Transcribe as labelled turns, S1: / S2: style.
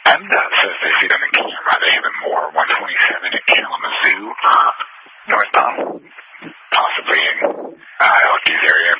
S1: MDOT says they see them in camera. They have more. 127 in Kalamazoo, northbound, possibly in Elkey's area.